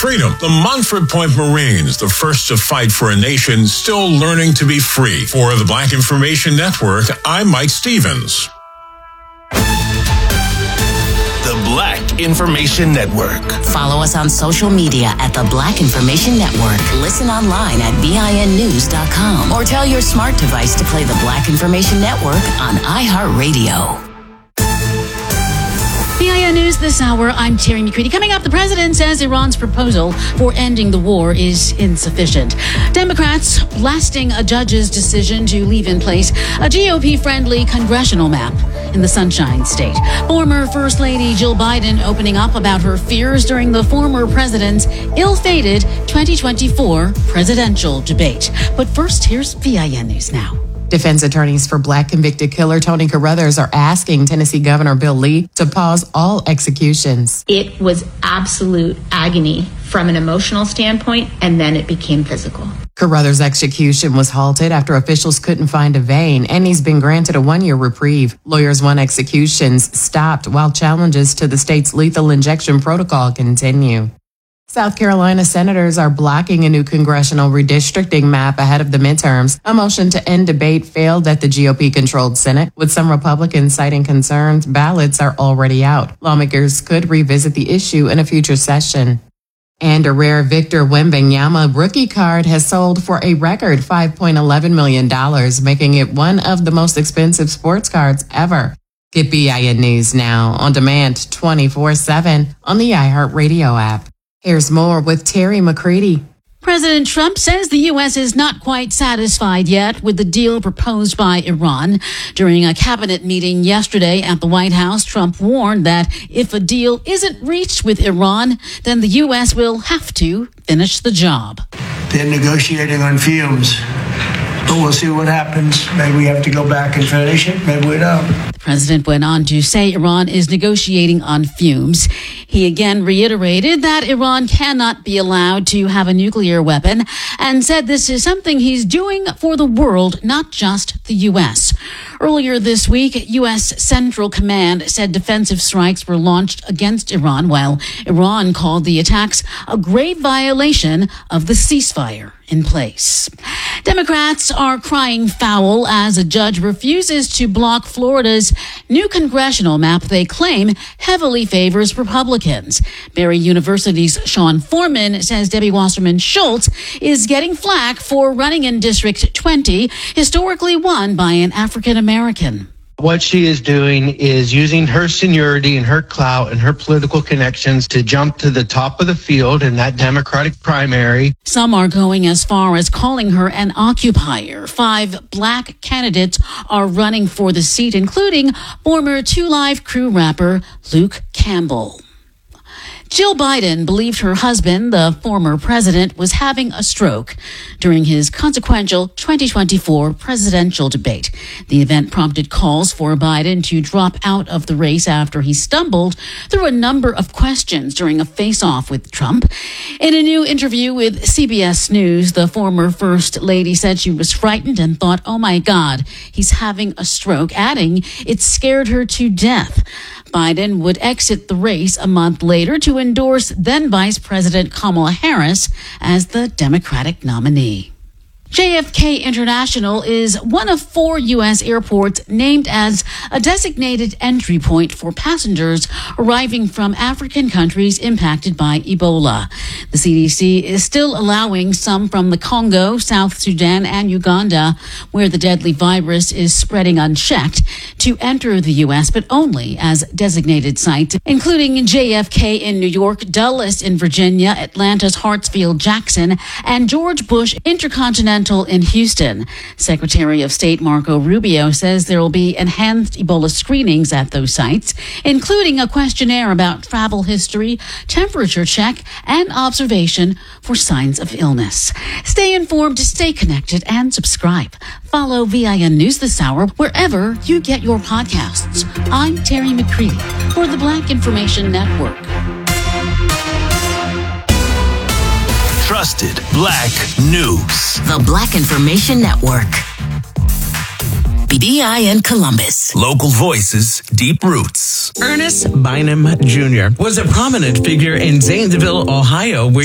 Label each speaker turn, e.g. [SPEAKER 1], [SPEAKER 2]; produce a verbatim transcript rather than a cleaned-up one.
[SPEAKER 1] freedom. The Montford Point Marines, the first to fight for a nation still learning to be free. For the Black Information Network, I'm Mike Stevens.
[SPEAKER 2] The Black Information Network.
[SPEAKER 3] Follow us on social media at the Black Information Network. Listen online at B I N news dot com or tell your smart device to play the Black Information Network on iHeartRadio.
[SPEAKER 4] B I N News this hour, I'm Terry McCready. Coming up, the president says Iran's proposal for ending the war is insufficient. Democrats blasting a judge's decision to leave in place a G O P-friendly congressional map in the Sunshine State. Former First Lady Jill Biden opening up about her fears during the former president's ill-fated twenty twenty-four presidential debate. But first, here's B I N News Now.
[SPEAKER 5] Defense attorneys for Black convicted killer Tony Carruthers are asking Tennessee Governor Bill Lee to pause all executions.
[SPEAKER 6] It was absolute agony from an emotional standpoint, and then it became physical.
[SPEAKER 5] Carruthers' execution was halted after officials couldn't find a vein, and he's been granted a one-year reprieve. Lawyers want executions stopped while challenges to the state's lethal injection protocol continue. South Carolina senators are blocking a new congressional redistricting map ahead of the midterms. A motion to end debate failed at the G O P-controlled Senate, with some Republicans citing concerns ballots are already out. Lawmakers could revisit the issue in a future session. And a rare Victor Wembanyama rookie card has sold for a record five point one one million dollars, making it one of the most expensive sports cards ever. Get B I N News Now on demand twenty-four seven on the iHeartRadio app. Here's more with Terry McCready.
[SPEAKER 4] President Trump says the U S is not quite satisfied yet with the deal proposed by Iran. During a cabinet meeting yesterday at the White House, Trump warned that if a deal isn't reached with Iran, then the U S will have to finish the job.
[SPEAKER 7] They're negotiating on fumes, but we'll see what happens. Maybe we have to go back and finish it. Maybe we don't.
[SPEAKER 4] The president went on to say Iran is negotiating on fumes. He again reiterated that Iran cannot be allowed to have a nuclear weapon and said this is something he's doing for the world, not just the U S. Earlier this week, U S Central Command said defensive strikes were launched against Iran, while Iran called the attacks a grave violation of the ceasefire in place. Democrats are crying foul as a judge refuses to block Florida's new congressional map they claim heavily favors Republicans. Barry University's Sean Foreman says Debbie Wasserman Schultz is getting flack for running in District twenty, historically won by an African American.
[SPEAKER 8] What she is doing is using her seniority and her clout and her political connections to jump to the top of the field in that Democratic primary.
[SPEAKER 4] Some are going as far as calling her an occupier. Five black candidates are running for the seat, including former Two Live Crew rapper Luke Campbell. Jill Biden believed her husband, the former president, was having a stroke during his consequential twenty twenty-four presidential debate. The event prompted calls for Biden to drop out of the race after he stumbled through a number of questions during a face-off with Trump. In a new interview with C B S News, the former First Lady said she was frightened and thought, oh my God, he's having a stroke, adding it scared her to death. Biden would exit the race a month later to endorse then Vice President Kamala Harris as the Democratic nominee. J F K International is one of four U S airports named as a designated entry point for passengers arriving from African countries impacted by Ebola. The C D C is still allowing some from the Congo, South Sudan, and Uganda, where the deadly virus is spreading unchecked, to enter the U S, but only as designated sites, including J F K in New York, Dulles in Virginia, Atlanta's Hartsfield-Jackson, and George Bush Intercontinental in Houston. Secretary of State Marco Rubio says there will be enhanced Ebola screenings at those sites, including a questionnaire about travel history, temperature check, and observation for signs of illness. Stay informed, stay connected, and subscribe. Follow V I N News this hour wherever you get your podcasts. I'm Terry McCready for the Black Information Network.
[SPEAKER 2] Trusted Black News.
[SPEAKER 3] The Black Information Network. B I N Columbus.
[SPEAKER 2] Local voices, deep roots.
[SPEAKER 9] Ernest Bynum Junior was a prominent figure in Zanesville, Ohio, where